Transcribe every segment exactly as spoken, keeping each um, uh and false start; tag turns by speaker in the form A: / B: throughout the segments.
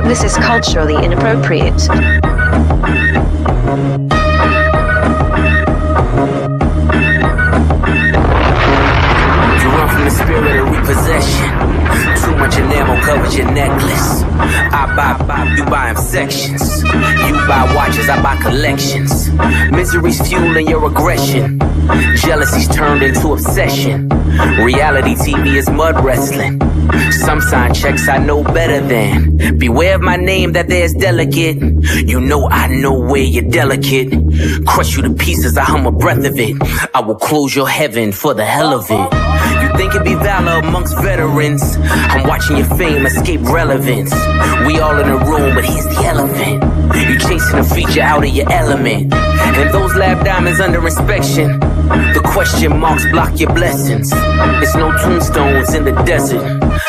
A: This is culturally inappropriate.
B: You run from the spirit of repossession. Too much enamel covers your necklace. I buy, buy, you buy in sections. You buy watches, I buy collections. Misery's fueling your aggression. Jealousy's turned into obsession. Reality T V is mud wrestling. Some sign checks I know better than. Beware of my name that there's delicate. You know I know where you're delicate. Crush you to pieces, I hum a breath of it. I will close your heaven for the hell of it. You think it'd be valor amongst veterans. I'm watching your fame escape relevance. We all in a room, but here's the elephant. You chasing a feature out of your element. And those lab diamonds under inspection. The question marks block your blessings. It's no tombstones in the desert.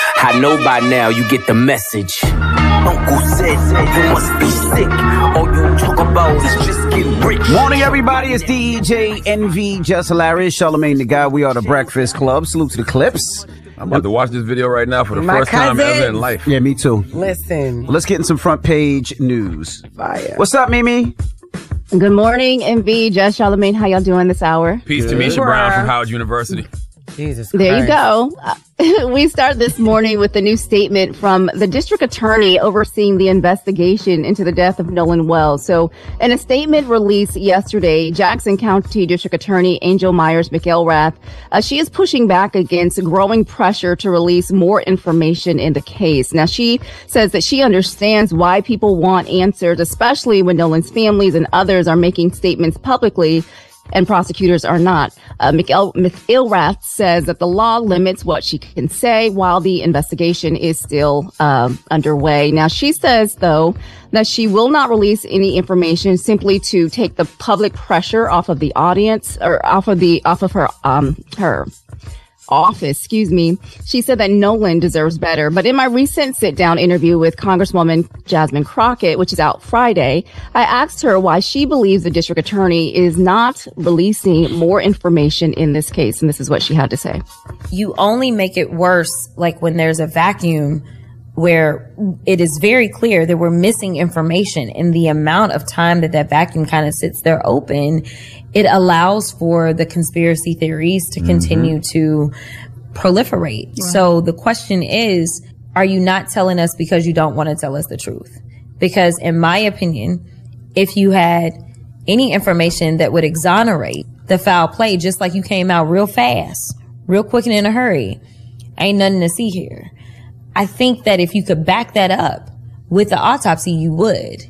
B: I know by now you get the message. Uncle said you must be sick. All you talk about is just getting rich.
C: Morning, everybody. It's D J N V, Just Hilarious, Charlamagne the Guy. We are the Breakfast Club. Salute to the clips.
D: I'm about to watch this video right now for the
E: My
D: first time
E: cousin.
D: ever in life.
C: Yeah, me too.
E: Listen.
C: Well, let's get in some front page news.
E: Fire.
C: What's up, Mimi?
F: Good morning, M V, Just Charlamagne. How y'all doing this hour?
D: Peace to Misha Brown from Howard University.
E: Jesus
F: There
E: Christ.
F: you go. Uh, we start this morning with a new statement from the district attorney overseeing the investigation into the death of Nolan Wells. So in a statement released yesterday, Jackson County District Attorney Angel Myers McElrath, uh, she is pushing back against growing pressure to release more information in the case. Now, she says that she understands why people want answers, especially when Nolan's families and others are making statements publicly and prosecutors are not. Uh, McEl- McElrath says that the law limits what she can say while the investigation is still um, underway. Now, she says, though, that she will not release any information simply to take the public pressure off of the audience or off of the off of her um her office, excuse me. She said that Nolan deserves better. But in my recent sit-down interview with Congresswoman Jasmine Crockett, which is out Friday, I asked her why she believes the district attorney is not releasing more information in this case. And this is what she had to say.
G: You only make it worse, like when there's a vacuum where it is very clear that we're missing information, and the amount of time that that vacuum kind of sits there open, it allows for the conspiracy theories to continue mm-hmm. to proliferate. Right. So the question is, are you not telling us because you don't want to tell us the truth? Because in my opinion, if you had any information that would exonerate the foul play, just like you came out real fast, real quick and in a hurry, ain't nothing to see here. I think that if you could back that up with the autopsy, you would.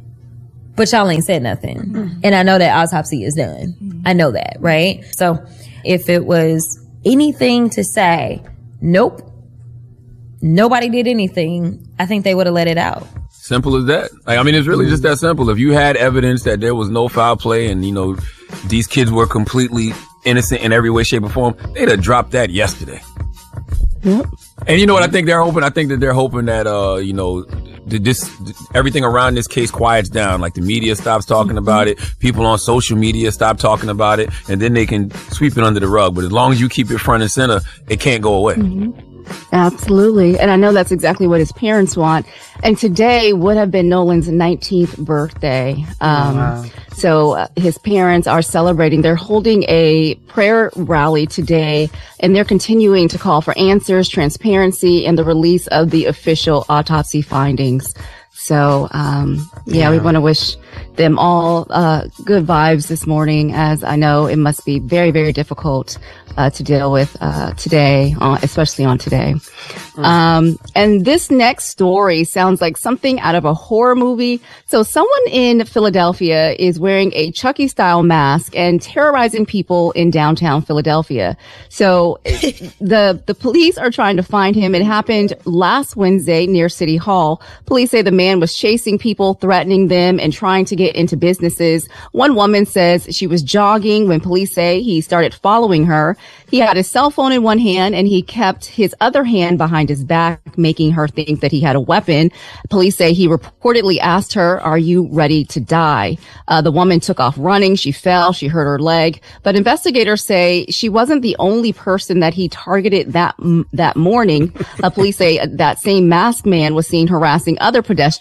G: But y'all ain't said nothing. Mm-hmm. And I know that autopsy is done. Mm-hmm. I know that, right? So if it was anything to say, nope, nobody did anything, I think they would have let it out.
D: Simple as that. Like, I mean, it's really just that simple. If you had evidence that there was no foul play and, you know, these kids were completely innocent in every way, shape, or form, they'd have dropped that yesterday.
F: Yep.
D: And you know what I think they're hoping? I think that they're hoping that, uh, you know, this, everything around this case quiets down. Like the media stops talking about it. People on social media stop talking about it. And then they can sweep it under the rug. But as long as you keep it front and center, it can't go away.
F: Mm-hmm. Absolutely. And I know that's exactly what his parents want. And today would have been Nolan's nineteenth birthday. Um, wow. So uh, his parents are celebrating. They're holding a prayer rally today, and they're continuing to call for answers, transparency, and the release of the official autopsy findings. So, um, yeah, yeah. we want to wish them all uh, good vibes this morning, as I know it must be very, very difficult uh, to deal with uh, today, uh, especially on today. Mm. Um, and this next story sounds like something out of a horror movie. So someone in Philadelphia is wearing a Chucky-style mask and terrorizing people in downtown Philadelphia. So the the police are trying to find him. It happened last Wednesday near City Hall. Police say the man was chasing people, threatening them, and trying to get into businesses. One woman says she was jogging when police say he started following her. He had his cell phone in one hand and he kept his other hand behind his back, making her think that he had a weapon. Police say he reportedly asked her, "Are you ready to die?" Uh, the woman took off running. She fell. She hurt her leg. But investigators say she wasn't the only person that he targeted that that morning. Uh, police say that same masked man was seen harassing other pedestrians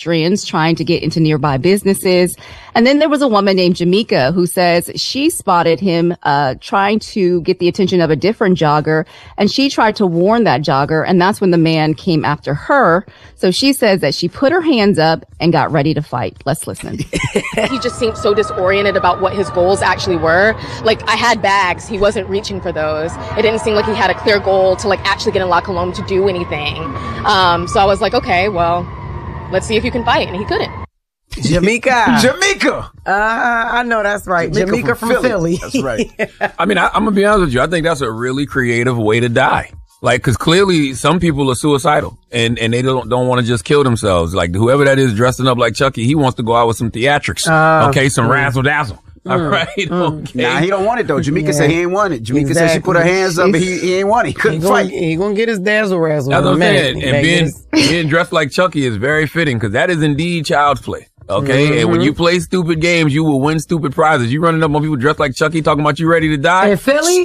F: pedestrians trying to get into nearby businesses. And then there was a woman named Jamaica who says she spotted him uh trying to get the attention of a different jogger, and she tried to warn that jogger, and that's when the man came after her. So she says that she put her hands up and got ready to fight. Let's listen.
E: He just seemed so disoriented about what his goals actually were. Like, I had bags. He wasn't reaching for those. It didn't seem like he had a clear goal to, like, actually get in La Colombe to do anything. Um, so I was like, okay, well, let's see if you can fight. And he couldn't.
H: Jamaica.
C: Jamaica.
H: Uh, I know that's right.
C: Jamaica
H: Jamaica
C: from
H: from,
C: Philly.
H: Philly.
C: That's right.
D: I mean, I, I'm gonna be honest with you. I think that's a really creative way to die. Like, cause clearly some people are suicidal and, and they don't, don't want to just kill themselves. Like, whoever that is dressing up like Chucky, he wants to go out with some theatrics. Uh, okay. Some mm. razzle dazzle. Mm. All right. Mm. Okay.
C: Nah, he don't want it though. Jamaica
H: Yeah.
C: said he ain't want it. Jamaica
H: Exactly.
C: said she put her hands up, but he, he ain't want it. He couldn't
H: He gonna,
C: fight.
H: he gonna get his dazzle razzle.
D: That's
H: in
D: what
H: a
D: I'm
H: minute.
D: saying.
H: He
D: And
H: better
D: being,
H: get his-
D: being dressed like Chucky is very fitting because that is indeed child's play. Okay.
H: Mm-hmm.
D: And when you play stupid games, you will win stupid prizes. You running up on people dressed like Chucky talking about you ready to die.
H: In Philly?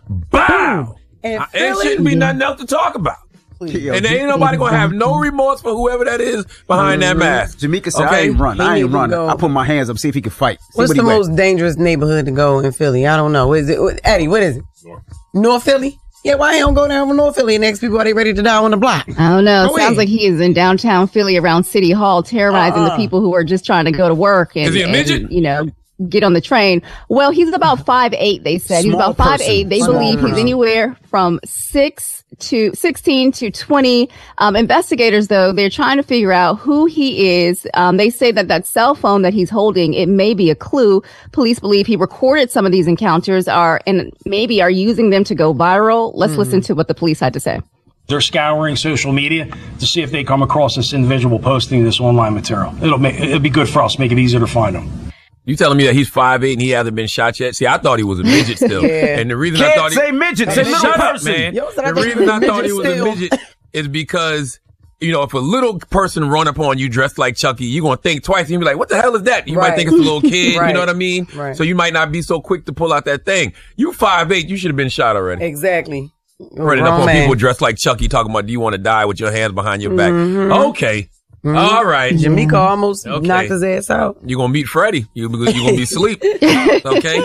D: Bow!
H: In
D: It
H: Philly?
D: shouldn't be nothing else to talk about.
C: Yo,
D: And there ain't nobody gonna have no remorse for whoever that is behind that mask.
C: Jamaica said, I
D: Okay.
C: ain't run.
H: He
C: I
H: need
C: ain't
H: to
C: run.
H: go.
C: I put my hands up, see if he can fight. See
H: What's
C: what
H: the
C: he weigh.
H: most dangerous neighborhood to go in Philly? I don't know. Is it Eddie? What is it? North, North Philly? Yeah, why he don't go down to North Philly and ask people are they ready to die on the block?
F: I don't know.
H: Go
F: Sounds
H: ahead.
F: like he is in downtown Philly around City Hall, terrorizing
H: Uh-uh.
F: the people who are just trying to go to work and,
D: Is he a midget?
F: and, you know, get on the train. Well, he's about five eight. They said he's
C: Small
F: about five
C: person.
F: eight. They
C: Small
F: believe he's
C: person.
F: anywhere from six to sixteen to twenty. Um, investigators, though, they're trying to figure out who he is. Um, they say that that cell phone that he's holding, it may be a clue. Police believe he recorded some of these encounters are and maybe are using them to go viral. Let's listen to what the police had to say.
I: They're scouring social media to see if they come across this individual posting this online material. It'll make it'll be good for us, make it easier to find them.
D: You telling me that he's five eight and he hasn't been shot yet? See, I thought he was a midget still.
H: Yeah.
D: And the reason I
C: Can't
D: thought he
C: say midget. Say
D: Hey,
C: little
D: shut up,
C: person.
D: man.
H: Yo, said I
D: The
H: thought he
D: reason
H: was
D: I
H: a
D: thought he
H: midget
D: was a
H: still.
D: midget is because, you know, if a little person run up on you dressed like Chucky, you're going to think twice. And you be like, what the hell is that? You
H: Right.
D: might think it's a little kid. You
H: Right.
D: know what I mean?
H: Right.
D: So you might not be so quick to pull out that thing. You five eight, you should have been shot already.
H: Exactly.
D: Running up
H: Wrong
D: on
H: man.
D: people dressed like Chucky talking about, do you want to die with your hands behind your back?
H: Mm-hmm.
D: Okay. All right.
H: Jamaica almost
D: Okay.
H: knocked his ass out.
D: You're going to meet Freddie. You're going to be asleep. Okay.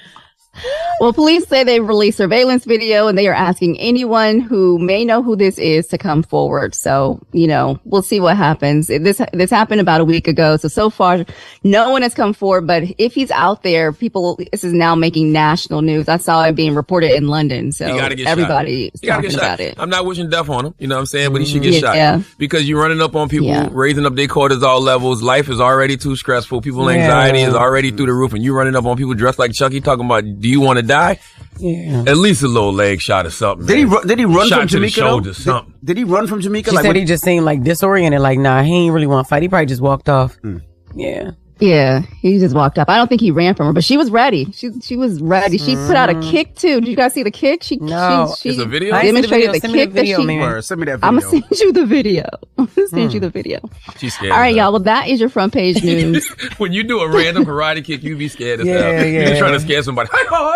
F: Well, police say they released surveillance video and they are asking anyone who may know who this is to come forward. So, you know, we'll see what happens. This this happened about a week ago. So, so far, no one has come forward. But if he's out there, people, this is now making national news. I saw it being reported in London. So
D: He gotta get
F: everybody
D: shot.
F: is
D: He gotta
F: talking
D: get shot.
F: about it.
D: I'm not wishing death on him. You know what I'm saying? But he should get
F: Yeah.
D: shot.
F: Yeah.
D: Because you're running up on people,
F: Yeah.
D: raising up their cortisol levels. Life is already too stressful. People's
H: Yeah.
D: anxiety is already through the roof. And you running up on people dressed like Chucky talking about, do you want to die?
H: Yeah.
D: At least a little leg shot or something.
C: Did he
D: man.
C: run, did he run
D: Shot
C: from
D: to the
C: Jamaica? though?
D: shoulder,
C: Did,
D: something.
C: did he run from Jamaica?
H: She
C: like
H: said
C: what-
H: he just seemed like disoriented, like, nah, he ain't really want to fight. He probably just walked off.
C: Mm.
H: Yeah.
F: Yeah, he just walked up. I don't think he ran from her, but she was ready. She she was ready. She put out a kick too. Did you guys see the kick? She
H: No.
F: she,
D: It's
F: she
D: a video?
H: I ain't seen the
F: demonstrated
H: video.
F: the
H: Send me the
F: kick that
H: video,
F: she.
H: man.
C: Word, Send me that video.
F: I'm gonna send you the video. I'm gonna send you the video.
D: She's scared.
F: All right,
D: of
F: y'all. Well, that is your front page news.
D: when you do a random karate kick, you be scared as
H: Yeah,
D: hell. You're
H: yeah.
D: just trying to scare somebody.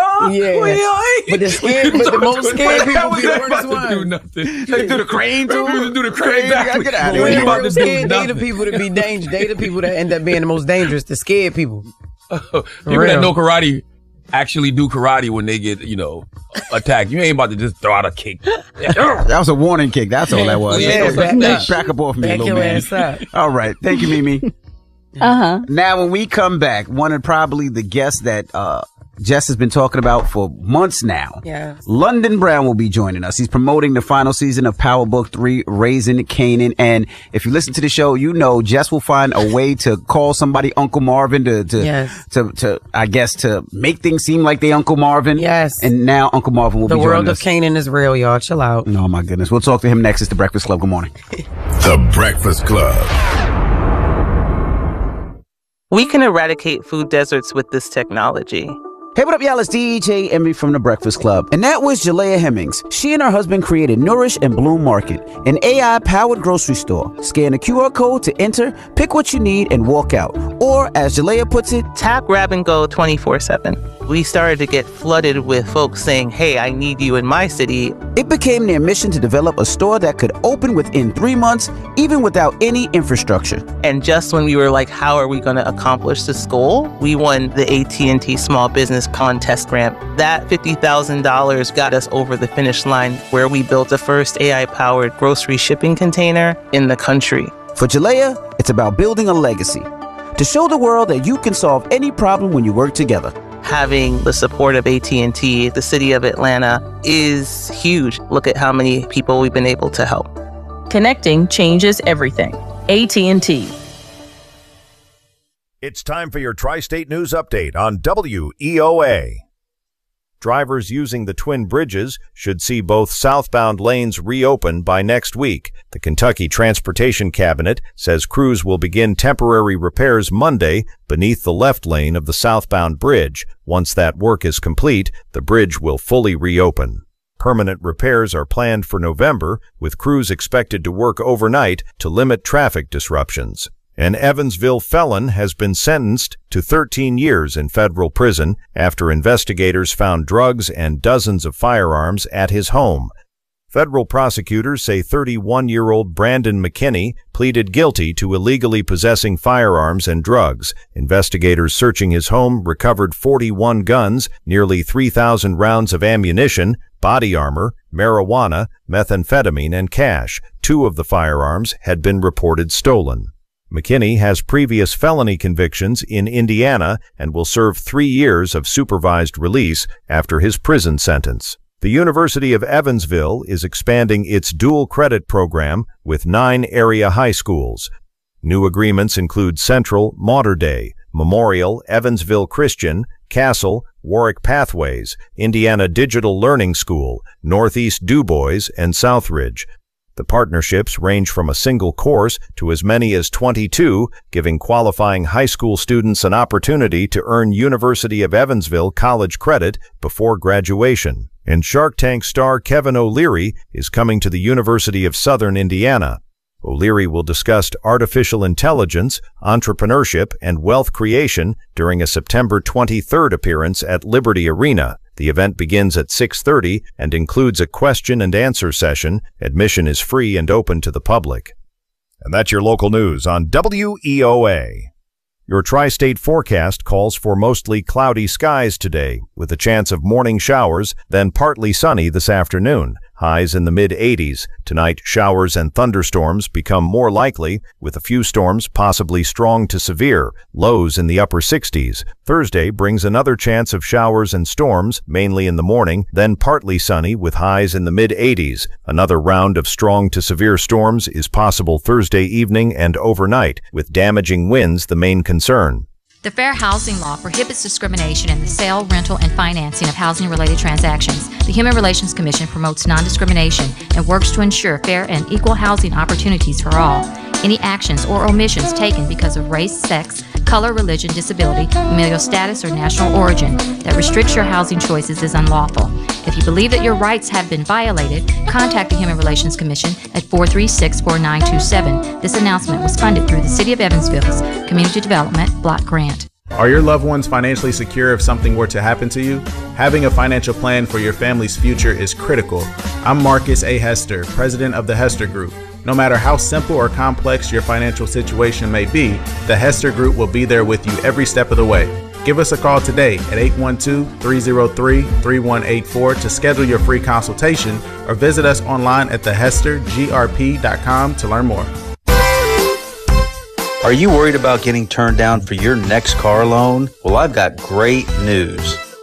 H: Yeah. But the scared- but the most scared people be the
D: They
H: worst
D: about to
H: ones.
D: do nothing.
C: They do the crane too?
D: They do the crane.
C: Crane,
D: Exactly.
C: get outta
D: When
C: here.
D: you about to
H: Real
D: do
H: scared, they the
D: nothing.
H: people that be dangerous. They the people that end up being the most dangerous, the scared people.
D: People
H: real.
D: that know karate actually do karate when they get, you know, attacked. You ain't about to just throw out a kick.
C: That was a warning kick. That's all that was.
H: Yeah,
C: Let's go-
H: back
C: let's
H: up.
C: back up off me,
H: Back
C: little
H: your
C: man.
H: ass up.
C: All right. Thank you, Mimi.
F: Uh huh.
C: Now, when we come back, one of probably the guests that uh, Jess has been talking about for months now.
H: Yes.
C: London Brown will be joining us. He's promoting the final season of Power Book three, Raising Kanan. And if you listen to the show, you know Jess will find a way to call somebody Uncle Marvin to, to,
H: Yes.
C: to, to, I guess, to make things seem like they Uncle Marvin.
H: Yes.
C: And now Uncle Marvin will
H: The
C: be
H: world
C: joining
H: of
C: us.
H: Canaan is real, y'all. Chill out.
C: Oh, my goodness. We'll talk to him next. It's The Breakfast Club. Good morning.
J: The Breakfast Club.
K: We can eradicate food deserts with this technology.
C: Hey, what up, y'all? It's D J Envy from The Breakfast Club. And that was Jalea Hemmings. She and her husband created Nourish and Bloom Market, an A I-powered grocery store. Scan the Q R code to enter, pick what you need, and walk out. Or Or, as Jalea puts it,
K: tap, grab, and go twenty-four seven. We started to get flooded with folks saying, hey, I need you in my city.
C: It became their mission to develop a store that could open within three months, even without any infrastructure.
K: And just when we were like, how are we going to accomplish this goal? We won the A T and T Small Business Contest Grant. That fifty thousand dollars got us over the finish line, where we built the first A I-powered grocery shipping container in the country.
C: For Jalea, it's about building a legacy to show the world that you can solve any problem when you work together.
K: Having the support of A T and T, the city of Atlanta, is huge. Look at how many people we've been able to help.
L: Connecting changes everything. A T and T.
J: It's time for your Tri-State News Update on W E O A. Drivers using the Twin Bridges should see both southbound lanes reopen by next week. The Kentucky Transportation Cabinet says crews will begin temporary repairs Monday beneath the left lane of the southbound bridge. Once that work is complete, the bridge will fully reopen. Permanent repairs are planned for November, with crews expected to work overnight to limit traffic disruptions. An Evansville felon has been sentenced to thirteen years in federal prison after investigators found drugs and dozens of firearms at his home. Federal prosecutors say thirty-one-year-old Brandon McKinney pleaded guilty to illegally possessing firearms and drugs. Investigators searching his home recovered forty-one guns, nearly three thousand rounds of ammunition, body armor, marijuana, methamphetamine, and cash. Two of the firearms had been reported stolen. McKinney has previous felony convictions in Indiana and will serve three years of supervised release after his prison sentence. The University of Evansville is expanding its dual credit program with nine area high schools. New agreements include Central, Mater Dei, Memorial, Evansville Christian, Castle, Warwick Pathways, Indiana Digital Learning School, Northeast Du Bois, and Southridge. The partnerships range from a single course to as many as twenty-two, giving qualifying high school students an opportunity to earn University of Evansville college credit before graduation. And Shark Tank star Kevin O'Leary is coming to the University of Southern Indiana. O'Leary will discuss artificial intelligence, entrepreneurship, and wealth creation during a September twenty-third appearance at Liberty Arena. The event begins at six thirty and includes a question and answer session. Admission is free and open to the public. And that's your local news on W E O A. Your tri-state forecast calls for mostly cloudy skies today, with a chance of morning showers, then partly sunny this afternoon. Highs in the mid eighties. Tonight, showers and thunderstorms become more likely, with a few storms possibly strong to severe. Lows in the upper sixties. Thursday brings another chance of showers and storms, mainly in the morning, then partly sunny with highs in the mid eighties. Another round of strong to severe storms is possible Thursday evening and overnight, with damaging winds the main concern.
M: The Fair Housing Law prohibits discrimination in the sale, rental, and financing of housing-related transactions. The Human Relations Commission promotes non-discrimination and works to ensure fair and equal housing opportunities for all. Any actions or omissions taken because of race, sex, color, religion, disability, familial status, or national origin that restricts your housing choices is unlawful. If you believe that your rights have been violated, contact the Human Relations Commission at four three six, four nine two seven. This announcement was funded through the City of Evansville's Community Development Block Grant.
N: Are your loved ones financially secure if something were to happen to you? Having a financial plan for your family's future is critical. I'm Marcus A. Hester, president of the Hester Group. No matter how simple or complex your financial situation may be, the Hester Group will be there with you every step of the way. Give us a call today at eight one two, three zero three, three one eight four to schedule your free consultation, or visit us online at the hester g r p dot com to learn more.
O: Are you worried about getting turned down for your next car loan? Well, I've got great news.